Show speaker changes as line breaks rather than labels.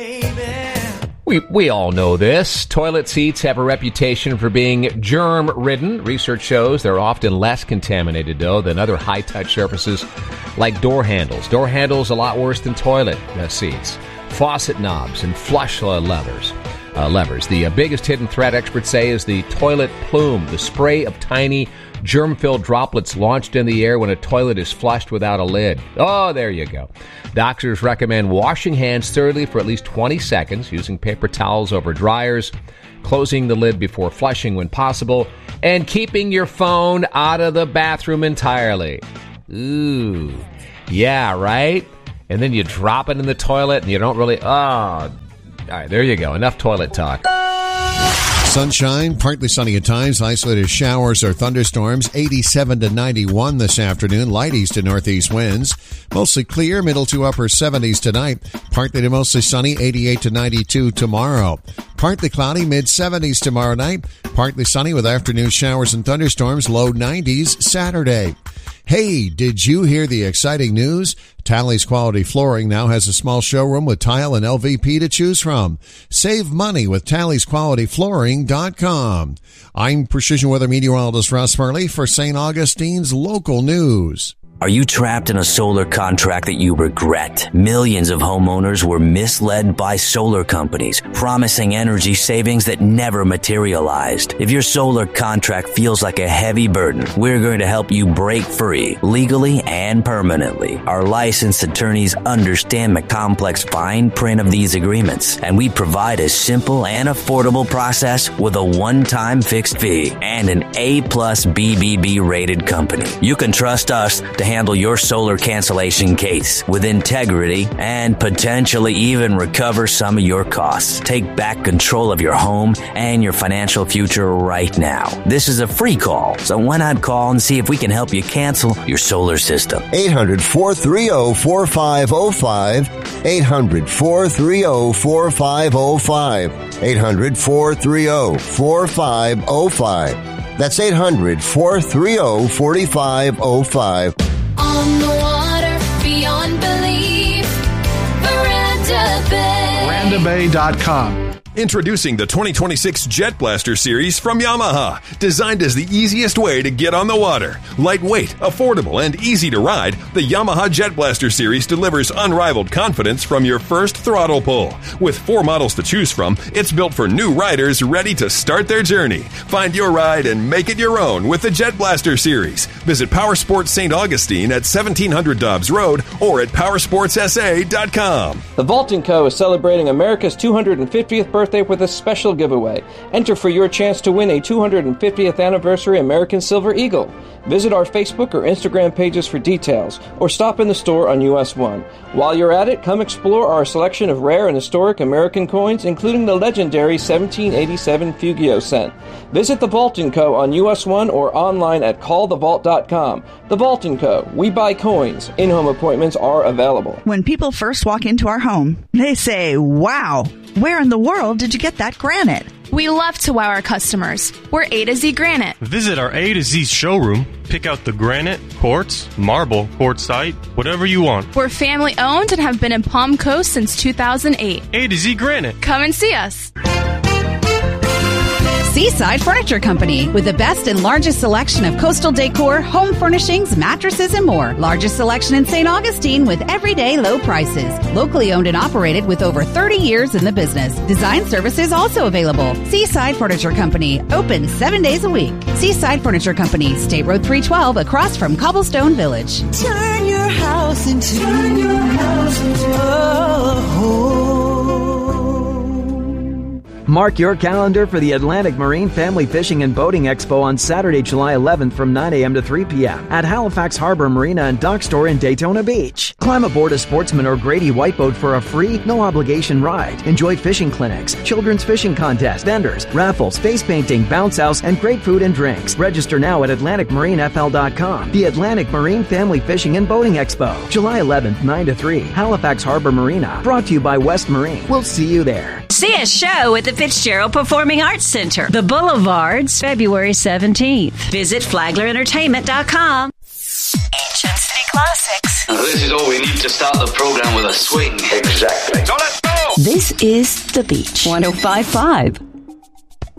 We all know this. Toilet seats have a reputation for being germ-ridden. Research shows they're often less contaminated, though, than other high-touch surfaces like door handles. Door handles a lot worse than toilet seats. Faucet knobs and flush levers. The biggest hidden threat, experts say, is the toilet plume, the spray of tiny germ-filled droplets launched in the air when a toilet is flushed without a lid. Oh, there you go. Doctors recommend washing hands thoroughly for at least 20 seconds, using paper towels over dryers, closing the lid before flushing when possible, and keeping your phone out of the bathroom entirely. Ooh, yeah, right? And then you drop it in the toilet and you don't really... All right, there you go. Enough toilet talk.
Sunshine, partly sunny at times, isolated showers or thunderstorms, 87 to 91 this afternoon, light east to northeast winds. Mostly clear, middle to upper 70s tonight, partly to mostly sunny, 88 to 92 tomorrow. Partly cloudy, mid-70s tomorrow night, partly sunny with afternoon showers and thunderstorms, low 90s Saturday. Hey, did you hear the exciting news? Tally's Quality Flooring now has a small showroom with tile and LVP to choose from. Save money with TallysQualityFlooring.com. I'm Precision Weather Meteorologist Russ Murley for St. Augustine's Local News.
Are you trapped in a solar contract that you regret? Millions of homeowners were misled by solar companies, promising energy savings that never materialized. If your solar contract feels like a heavy burden, we're going to help you break free, legally and permanently. Our licensed attorneys understand the complex fine print of these agreements, and we provide a simple and affordable process with a one-time fixed fee and an A+ BBB rated company. You can trust us to handle your solar cancellation case with integrity and potentially even recover some of your costs. Take back control of your home and your financial future right now. This is a free call, so why not call and see if we can help you cancel your solar system?
800-430-4505. 800-430-4505. 800-430-4505. That's 800-430-4505.
On the water, beyond belief, Miranda Bay.
MirandaBay.com.
Introducing the 2026 Jet Blaster series from Yamaha, designed as the easiest way to get on the water. Lightweight, affordable, and easy to ride, the Yamaha Jet Blaster series delivers unrivaled confidence from your first throttle pull. With 4 models to choose from, it's built for new riders ready to start their journey. Find your ride and make it your own with the Jet Blaster series. Visit Powersports St. Augustine at 1700 Dobbs Road or at powersportsa.com.
The Vault & Co. is celebrating America's 250th birthday with a special giveaway. Enter for your chance to win a 250th anniversary American Silver Eagle. Visit our Facebook or Instagram pages for details, or stop in the store on US 1. While you're at it, come explore our selection of rare and historic American coins, including the legendary 1787 Fugio cent. Visit The Vault & Co. on US 1 or online at callthevault.com. The Vault & Co. We buy coins. In-home appointments are available.
When people first walk into our home, they say, "Wow, where in the world did you get that granite?"
We love to wow our customers. We're A to Z Granite.
Visit our A to Z showroom. Pick out the granite, quartz, marble, quartzite, whatever you want.
We're family owned and have been in Palm Coast since 2008.
A to Z Granite.
Come and see us.
Seaside Furniture Company, with the best and largest selection of coastal decor, home furnishings, mattresses, and more. Largest selection in St. Augustine with everyday low prices. Locally owned and operated with over 30 years in the business. Design services also available. Seaside Furniture Company, open 7 days a week. Seaside Furniture Company, State Road 312, across from Cobblestone Village.
Turn your house into a home.
Mark your calendar for the Atlantic Marine Family Fishing and Boating Expo on Saturday, July 11th from 9 a.m. to 3 p.m. at Halifax Harbor Marina and Dock Store in Daytona Beach. Climb aboard a Sportsman or Grady White Boat for a free, no-obligation ride. Enjoy fishing clinics, children's fishing contests, vendors, raffles, face painting, bounce house, and great food and drinks. Register now at AtlanticMarineFL.com. The Atlantic Marine Family Fishing and Boating Expo, July 11th, 9 to 3, Halifax Harbor Marina. Brought to you by West Marine. We'll see you there.
See a show at the Fitzgerald Performing Arts Center, The Boulevards, February 17th. Visit FlaglerEntertainment.com.
Ancient City Classics.
This is all we need to start the program with a swing.
Exactly.
So let's go!
This is The Beach. 105.5.